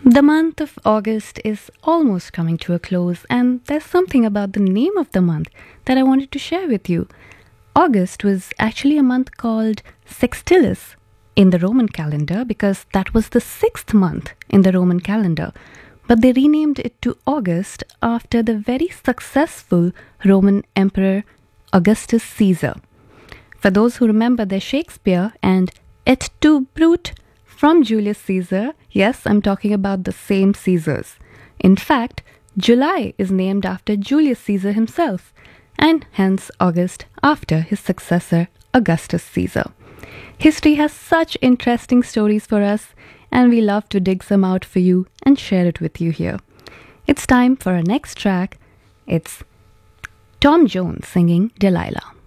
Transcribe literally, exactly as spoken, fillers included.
The month of August is almost coming to a close, and there's something about the name of the month that I wanted to share with you. August was actually a month called Sextilis in the Roman calendar because that was the sixth month in the Roman calendar. But they renamed it to August after the very successful Roman Emperor Augustus Caesar. For those who remember their Shakespeare and Et tu, Brute, from Julius Caesar, yes, I'm talking about the same Caesars. In fact, July is named after Julius Caesar himself, and hence August after his successor, Augustus Caesar. History has such interesting stories for us, and we love to dig some out for you and share it with you here. It's time for our next track. It's Tom Jones singing Delilah.